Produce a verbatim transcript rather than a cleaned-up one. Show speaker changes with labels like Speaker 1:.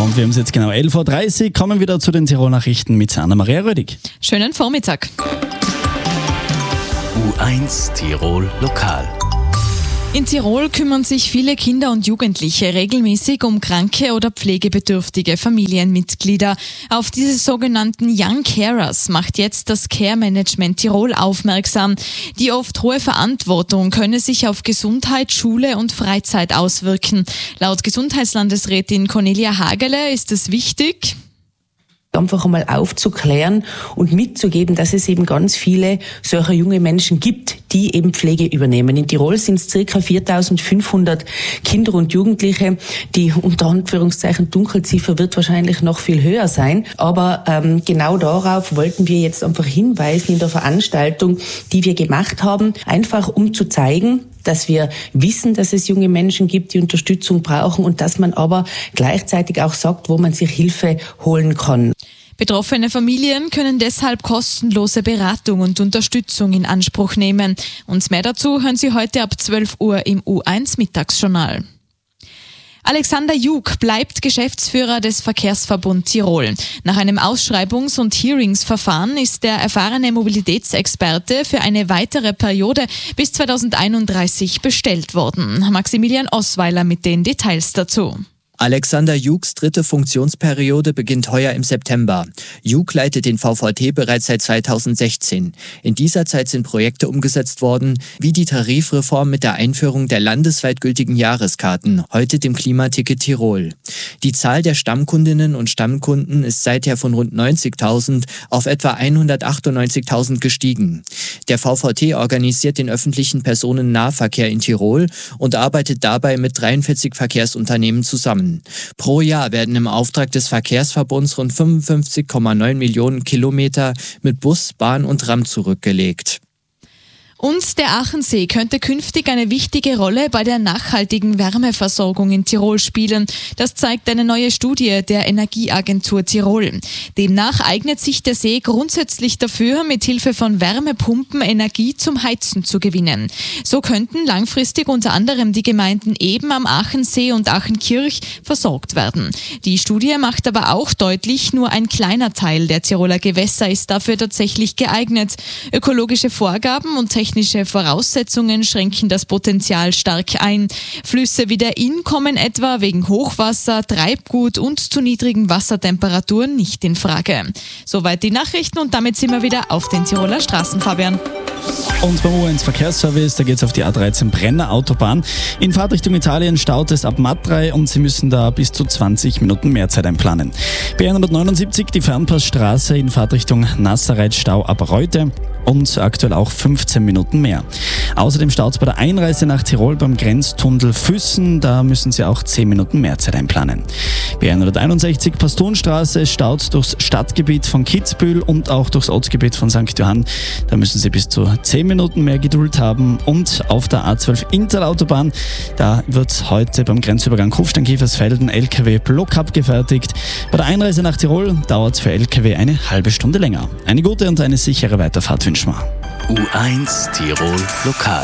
Speaker 1: Und wir haben es jetzt genau elf Uhr dreißig, kommen wieder zu den Tirol-Nachrichten mit Anna-Maria Rödig.
Speaker 2: Schönen Vormittag.
Speaker 3: U eins Tirol Lokal.
Speaker 2: In Tirol kümmern sich viele Kinder und Jugendliche regelmäßig um kranke oder pflegebedürftige Familienmitglieder. Auf diese sogenannten Young Carers macht jetzt das Care Management Tirol aufmerksam. Die oft hohe Verantwortung könne sich auf Gesundheit, Schule und Freizeit auswirken. Laut Gesundheitslandesrätin Cornelia Hagele ist es wichtig,
Speaker 4: einfach einmal aufzuklären und mitzugeben, dass es eben ganz viele solcher junge Menschen gibt, die eben Pflege übernehmen. In Tirol sind es ca. viertausendfünfhundert Kinder und Jugendliche. Die unter Anführungszeichen Dunkelziffer wird wahrscheinlich noch viel höher sein. Aber ähm, genau darauf wollten wir jetzt einfach hinweisen in der Veranstaltung, die wir gemacht haben, einfach um zu zeigen, dass wir wissen, dass es junge Menschen gibt, die Unterstützung brauchen und dass man aber gleichzeitig auch sagt, wo man sich Hilfe holen kann.
Speaker 2: Betroffene Familien können deshalb kostenlose Beratung und Unterstützung in Anspruch nehmen. Und mehr dazu hören Sie heute ab zwölf Uhr im U eins Mittagsjournal. Alexander Jug bleibt Geschäftsführer des Verkehrsverbund Tirol. Nach einem Ausschreibungs- und Hearingsverfahren ist der erfahrene Mobilitätsexperte für eine weitere Periode bis zweitausendeinunddreißig bestellt worden. Maximilian Osweiler mit den Details dazu.
Speaker 5: Alexander Jugs dritte Funktionsperiode beginnt heuer im September. Jug leitet den V V T bereits seit zweitausendsechzehn. In dieser Zeit sind Projekte umgesetzt worden, wie die Tarifreform mit der Einführung der landesweit gültigen Jahreskarten, heute dem Klimaticket Tirol. Die Zahl der Stammkundinnen und Stammkunden ist seither von rund neunzigtausend auf etwa hundertachtundneunzigtausend gestiegen. Der V V T organisiert den öffentlichen Personennahverkehr in Tirol und arbeitet dabei mit dreiundvierzig Verkehrsunternehmen zusammen. Pro Jahr werden im Auftrag des Verkehrsverbunds rund fünfundfünfzig Komma neun Millionen Kilometer mit Bus, Bahn und Tram zurückgelegt.
Speaker 2: Und der Achensee könnte künftig eine wichtige Rolle bei der nachhaltigen Wärmeversorgung in Tirol spielen. Das zeigt eine neue Studie der Energieagentur Tirol. Demnach eignet sich der See grundsätzlich dafür, mit Hilfe von Wärmepumpen Energie zum Heizen zu gewinnen. So könnten langfristig unter anderem die Gemeinden Eben am Achensee und Achenkirch versorgt werden. Die Studie macht aber auch deutlich, nur ein kleiner Teil der Tiroler Gewässer ist dafür tatsächlich geeignet. Ökologische Vorgaben und technische Technische Voraussetzungen schränken das Potenzial stark ein. Flüsse wie der Inn kommen etwa wegen Hochwasser, Treibgut und zu niedrigen Wassertemperaturen nicht in Frage. Soweit die Nachrichten und damit sind wir wieder auf den Tiroler Straßen, Fabian.
Speaker 1: Und beim U eins Verkehrsservice, da geht es auf die A dreizehn Brenner Autobahn. In Fahrtrichtung Italien staut es ab Matrei und Sie müssen da bis zu zwanzig Minuten mehr Zeit einplanen. B hundertneunundsiebzig, die Fernpassstraße in Fahrtrichtung Nassereit, Stau ab Reute und aktuell auch fünfzehn Minuten mehr. Außerdem staut es bei der Einreise nach Tirol beim Grenztunnel Füssen, da müssen Sie auch zehn Minuten mehr Zeit einplanen. B hunderteinundsechzig Pastonstraße staut durchs Stadtgebiet von Kitzbühel und auch durchs Ortsgebiet von Sankt Johann, da müssen Sie bis zu zehn Minuten mehr Geduld haben. Und auf der A zwölf Interautobahn, da wird heute beim Grenzübergang Kufstein-Kiefersfelden L K W-Block abgefertigt. Bei der Einreise nach Tirol dauert es für L K W eine halbe Stunde länger. Eine gute und eine sichere Weiterfahrt wünschen wir.
Speaker 3: U eins Tirol Lokal.